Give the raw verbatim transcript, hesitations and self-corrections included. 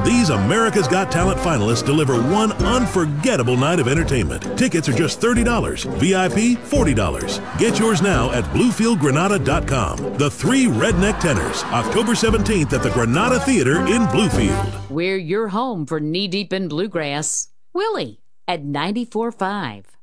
These America's Got Talent finalists deliver one unforgettable night of entertainment. Tickets are just thirty dollars, V I P forty dollars. Get yours now at bluefield granada dot com. The Three Redneck Tenors, October seventeenth at the Granada Theater in Bluefield. We're your home for knee-deep in bluegrass. Willie at ninety-four point five.